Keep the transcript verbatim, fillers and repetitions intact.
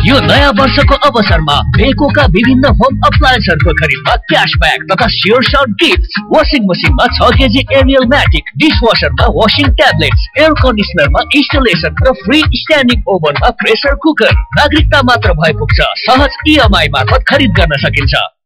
यो नयाँ वर्षको अवसरमा बेकोका विभिन्न होम अप्लायन्सहरूको खरिदमा क्याशब्याक तथा स्योर सर्ट गिफ्ट। वासिङ मसिनमा छ KG Ariel म्याटिक, डिसवासरमा washing tablets, air कन्डिसनरमा installation र फ्री स्ट्यान्डिङ ओभनमा प्रेसर कुकर। नागरिकता मात्र भए पुग्छ। सहज इएमआई मार्फत खरिद गर्न सकिन्छ।